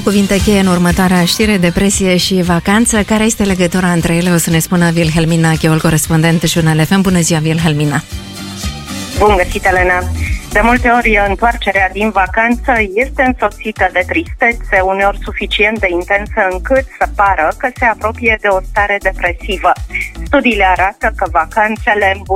Cuvinte cheie în următoarea știre: depresie și vacanță. Care este legătura între ele? O să ne spună Wilhelmina Gheol, corespondent Jurnal FM. Bună ziua, Wilhelmina! Bun găsit, Elena! De multe ori, întoarcerea din vacanță este însoțită de tristețe, uneori suficient de intensă încât să pară că se apropie de o stare depresivă. Studiile arată că vacanțele